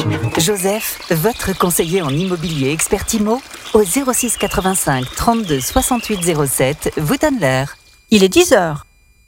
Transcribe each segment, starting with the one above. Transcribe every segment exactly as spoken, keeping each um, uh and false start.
Joseph, votre conseiller en immobilier expert IMO, au zéro six quatre-vingt-cinq trente-deux soixante-huit zéro sept, vous donne l'heure. Il est dix heures.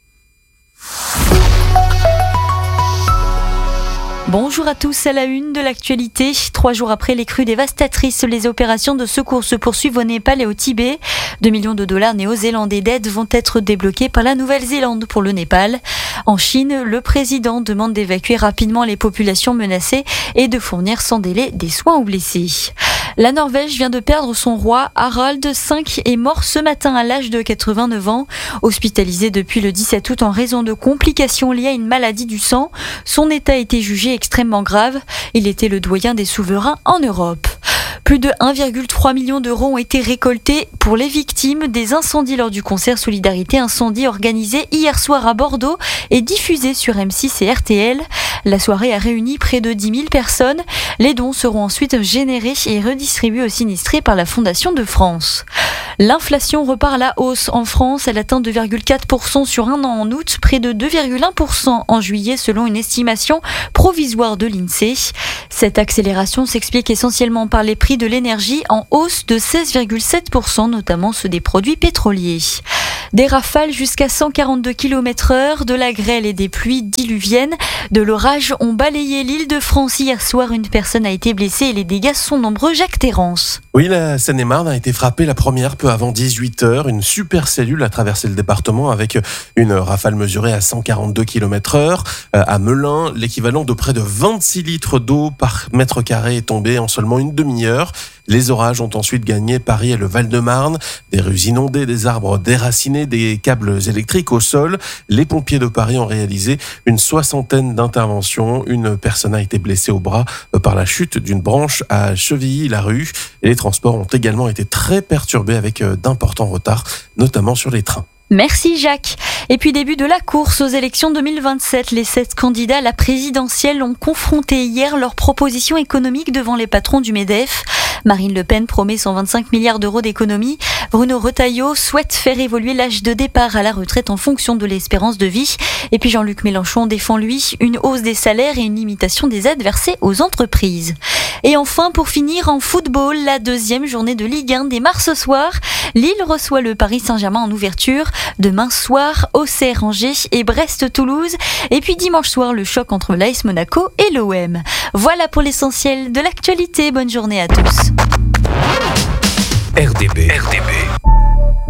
Bonjour à tous, à la une de l'actualité. Trois jours après les crues dévastatrices, les opérations de secours se poursuivent au Népal et au Tibet. Deux millions de dollars néo-zélandais d'aide vont être débloqués par la Nouvelle-Zélande pour le Népal. En Chine, le président demande d'évacuer rapidement les populations menacées et de fournir sans délai des soins aux blessés. La Norvège vient de perdre son roi. Harald cinq est mort ce matin à l'âge de quatre-vingt-neuf ans. Hospitalisé depuis le dix-sept août en raison de complications liées à une maladie du sang, son état a été jugé extrêmement grave. Il était le doyen des souverains en Europe. Plus de un virgule trois million d'euros ont été récoltés pour les victimes des incendies lors du concert Solidarité Incendie organisé hier soir à Bordeaux et diffusé sur M six et R T L. La soirée a réuni près de dix mille personnes. Les dons seront ensuite générés et redistribués aux sinistrés par la Fondation de France. L'inflation repart à la hausse en France. Elle atteint deux virgule quatre pour cent sur un an en août, près de deux virgule un pour cent en juillet selon une estimation provisoire de l'INSEE. Cette accélération s'explique essentiellement par les prix de l'énergie en hausse de seize virgule sept pour cent, notamment ceux des produits pétroliers. Des rafales jusqu'à cent quarante-deux kilomètres heure, de la grêle et des pluies diluviennes. De l'orage ont balayé l'île de France hier soir. Une personne a été blessée et les dégâts sont nombreux. Jacques Terrance. Oui, la Seine-et-Marne a été frappée la première peu avant dix-huit heures. Une supercellule a traversé le département avec une rafale mesurée à cent quarante-deux kilomètres heure. À Melun, l'équivalent de près de vingt-six litres d'eau par mètre carré est tombé en seulement une demi-heure. Les orages ont ensuite gagné Paris et le Val-de-Marne. Des rues inondées, des arbres déracinés, des câbles électriques au sol. Les pompiers de Paris ont réalisé une soixantaine d'interventions. Une personne a été blessée au bras par la chute d'une branche à Chevilly-la-Rue. Et les transports ont également été très perturbés avec d'importants retards, notamment sur les trains. Merci Jacques. Et puis début de la course aux élections deux mille vingt-sept. Les sept candidats à la présidentielle ont confronté hier leurs propositions économiques devant les patrons du MEDEF. Marine Le Pen promet cent vingt-cinq milliards d'euros d'économies. Bruno Retailleau souhaite faire évoluer l'âge de départ à la retraite en fonction de l'espérance de vie. Et puis Jean-Luc Mélenchon défend lui une hausse des salaires et une limitation des aides versées aux entreprises. Et enfin, pour finir, en football, la deuxième journée de Ligue un démarre ce soir. Lille reçoit le Paris Saint-Germain en ouverture. Demain soir, Auxerre, Angers et Brest-Toulouse. Et puis dimanche soir, le choc entre l'A S Monaco et l'O M. Voilà pour l'essentiel de l'actualité. Bonne journée à tous. R D B. R D B.